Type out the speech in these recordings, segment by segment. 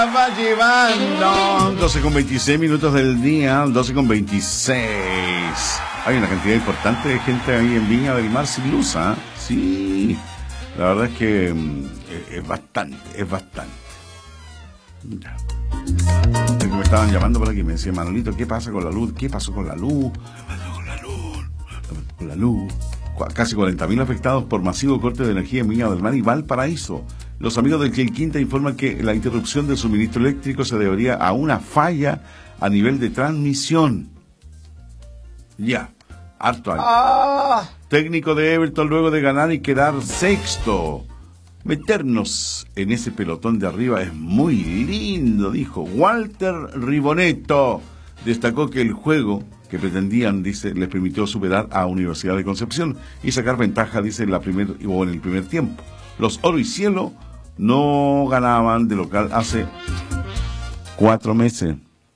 Va llevando 12:26 minutos del día, 12:26. Hay una cantidad importante de gente ahí en Viña del Mar sin luz, ¿eh? Sí, la verdad es que es bastante. Ya. Me estaban llamando por aquí, me decía Manolito, ¿qué pasa con la luz? ¿Qué pasó con la luz? Con la luz. Casi 40.000 afectados por masivo corte de energía en Viña del Mar y Valparaíso. Los amigos del Quilquinta informan que la interrupción del suministro eléctrico se debería a una falla a nivel de transmisión. Ya, harto año. Técnico de Everton luego de ganar y quedar sexto. Meternos en ese pelotón de arriba es muy lindo, dijo Walter Ribonetto. Destacó que el juego que pretendían, dice, les permitió superar a Universidad de Concepción y sacar ventaja, dice, en el primer tiempo. Los Oro y Cielo no ganaban de local hace 4 meses.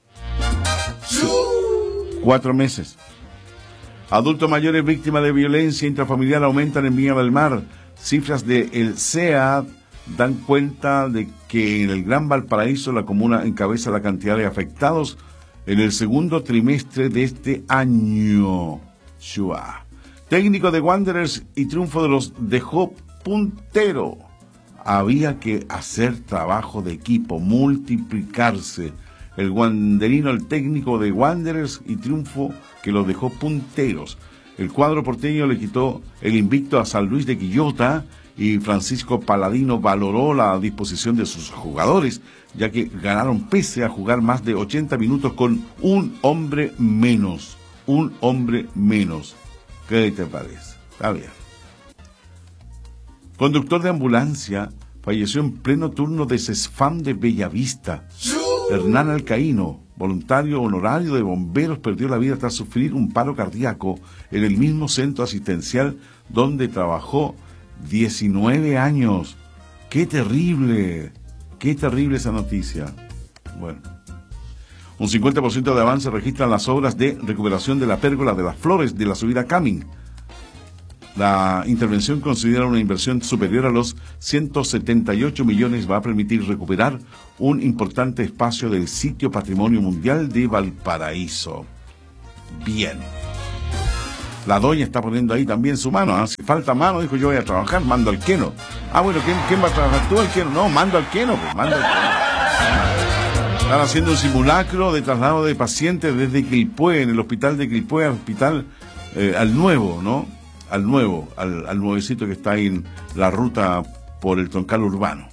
4 meses. Adultos mayores víctimas de violencia intrafamiliar aumentan en Viña del Mar. Cifras del CEAD dan cuenta de que en el Gran Valparaíso la comuna encabeza la cantidad de afectados en el segundo trimestre de este año. Shua. Técnico de Wanderers y triunfo de los dejó puntero. Había que hacer trabajo de equipo, multiplicarse. El wanderino, el técnico de Wanderers y triunfo que los dejó punteros. El cuadro porteño le quitó el invicto a San Luis de Quillota y Francisco Paladino valoró la disposición de sus jugadores, ya que ganaron pese a jugar más de 80 minutos con un hombre menos. Un hombre menos. ¿Qué te parece? Está bien. Conductor de ambulancia falleció en pleno turno de CESFAM de Bellavista. Hernán Alcaíno, voluntario honorario de bomberos, perdió la vida tras sufrir un paro cardíaco en el mismo centro asistencial donde trabajó 19 años. ¡Qué terrible! ¡Qué terrible esa noticia! Bueno. Un 50% de avance registran las obras de recuperación de la pérgola de las flores de la subida Camin. La intervención considera una inversión superior a los 178 millones. Va a permitir recuperar un importante espacio del sitio Patrimonio Mundial de Valparaíso. Bien. La doña está poniendo ahí también su mano. ¿Eh? Si falta mano, dijo, yo voy a trabajar, mando al Queno. Ah, bueno, ¿quién va a trabajar? ¿Tú al Queno? No, mando al Queno, pues, mando al Queno. Están haciendo un simulacro de traslado de pacientes desde Quilpué, en el hospital de Quilpué, al hospital, al nuevo, ¿no? Al nuevecito que está ahí en la ruta por el troncal urbano.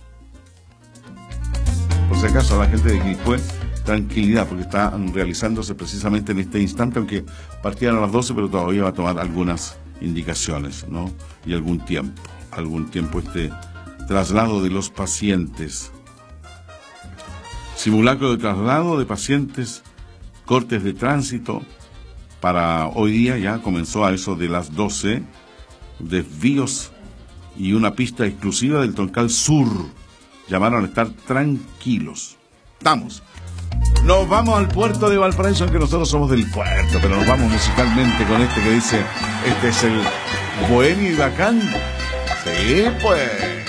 Por si acaso, a la gente de Quilpué, tranquilidad, porque está realizándose precisamente en este instante, aunque partían a las 12, pero todavía va a tomar algunas indicaciones, ¿no? Y algún tiempo este traslado de los pacientes. Simulacro de traslado de pacientes, cortes de tránsito. Para hoy día ya comenzó a eso de las 12, desvíos y una pista exclusiva del Troncal Sur. Llamaron a estar tranquilos. Vamos. Nos vamos al puerto de Valparaíso, aunque nosotros somos del puerto, pero nos vamos musicalmente con este que dice, este es el Bohemio y Bacán. Sí, pues.